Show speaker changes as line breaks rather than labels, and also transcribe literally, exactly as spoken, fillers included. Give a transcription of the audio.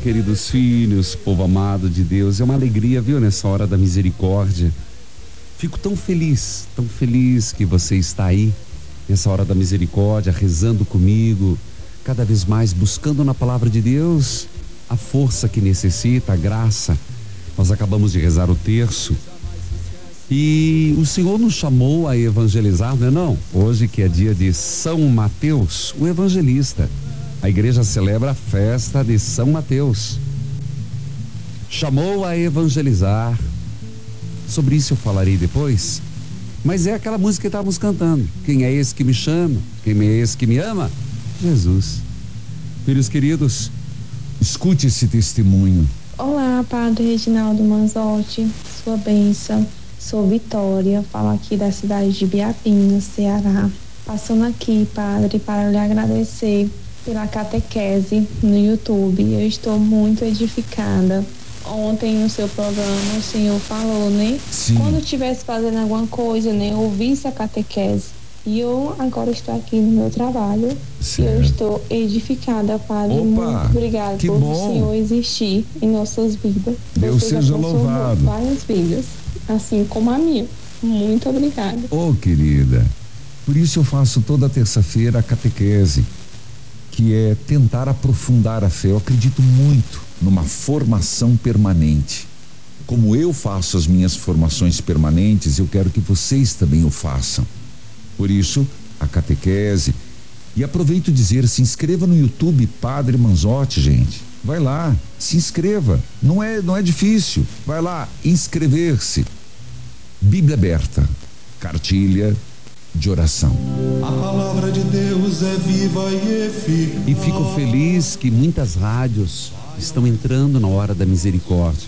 queridos filhos, povo amado de Deus. É uma alegria, viu, nessa hora da misericórdia. Fico tão feliz, tão feliz que você está aí, nessa hora da misericórdia, rezando comigo, cada vez mais buscando na palavra de Deus a força que necessita, a graça. Nós acabamos de rezar o terço e o Senhor nos chamou a evangelizar, não é não? Hoje que é dia de São Mateus, o evangelista. A igreja celebra a festa de São Mateus. Chamou a evangelizar. Sobre isso eu falarei depois. Mas é aquela música que estávamos cantando. Quem é esse que me chama? Quem é esse que me ama? Jesus. Filhos queridos, escute esse testemunho.
Olá, Padre Reginaldo Manzotti, sua bênção. Sou Vitória, falo aqui da cidade de Biapina, Ceará. Passando aqui, Padre, para lhe agradecer pela catequese no YouTube. Eu estou muito edificada. Ontem no seu programa o senhor falou, né?
Sim.
Quando estivesse fazendo alguma coisa, né? Ouvisse a catequese. E eu agora estou aqui no meu trabalho.
Certo.
E eu estou edificada, Padre.
Opa,
muito obrigada por
bom.
o senhor existir em nossas vidas.
Deus
Você já
seja
transformou
louvado.
várias vidas, assim como a minha. Muito obrigada.
Ô, querida, por isso eu faço toda terça-feira a catequese, que é tentar aprofundar a fé. Eu acredito muito numa formação permanente. Como eu faço as minhas formações permanentes, eu quero que vocês também o façam. Por isso, a catequese. E aproveito dizer, se inscreva no YouTube Padre Manzotti, gente. Vai lá, se inscreva. Não é, não é difícil. Vai lá, inscrever-se. Bíblia aberta, cartilha de oração.
A palavra de Deus é viva e eficaz.
E fico feliz que muitas rádios estão entrando na hora da misericórdia.